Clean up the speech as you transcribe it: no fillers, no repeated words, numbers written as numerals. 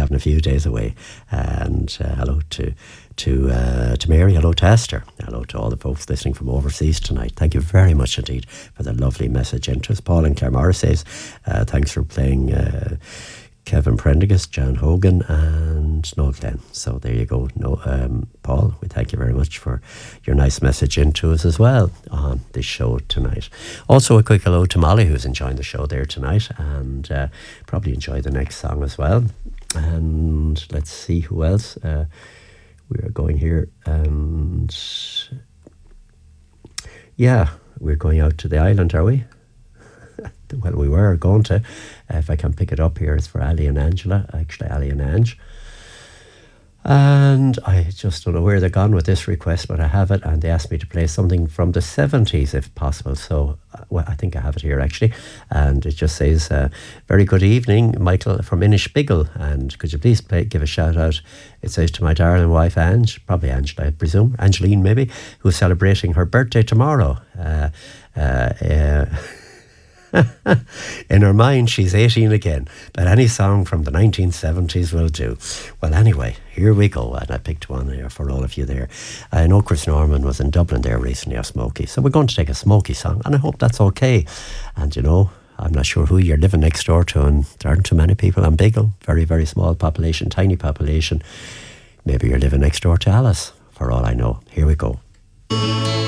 having a few days away. And hello to Mary, hello to Esther, hello to all the folks listening from overseas tonight. Thank you very much indeed for the lovely message into us. Paul in Claremore says, thanks for playing Kevin Prendergast, John Hogan and Noel Glenn. So there you go. Paul, we thank you very much for your nice message into us as well on this show tonight. Also a quick hello to Molly, who's enjoying the show there tonight, and probably enjoy the next song as well. And let's see who else we are going here. And yeah, we're going out to the island, are we? Well, we were going to. If I can pick it up here, it's for Ali and Angela. Actually, Ali and Ange. And I just don't know where they're gone with this request, but I have it, and they asked me to play something from the 70s if possible. So, well, I think I have it here actually. And it just says, very good evening, Michael from Inishbiggle. And could you please give a shout out? It says to my darling wife, Ange, probably Angela, I presume, Angeline maybe, who's celebrating her birthday tomorrow. In her mind, she's 18 again, but any song from the 1970s will do. Well, anyway, here we go, and I picked one here for all of you there. I know Chris Norman was in Dublin there recently, or Smokey, so we're going to take a Smokey song, and I hope that's okay. And you know, I'm not sure who you're living next door to, and there aren't too many people on Biggle. Very, very small population, tiny population. Maybe you're living next door to Alice, for all I know. Here we go.